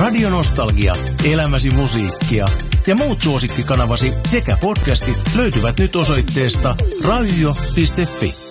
Radio Nostalgia, elämäsi musiikkia ja muut suosikkikanavasi sekä podcastit löytyvät nyt osoitteesta radio.fi.